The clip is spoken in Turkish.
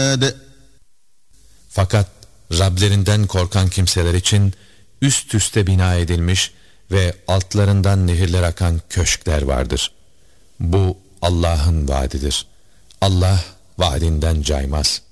مهاد. Fakat Rablerinden korkan kimseler için üst üste bina edilmiş ve altlarından nehirler akan köşkler vardır. Bu Allah'ın vaadidir. Allah vaadinden caymaz.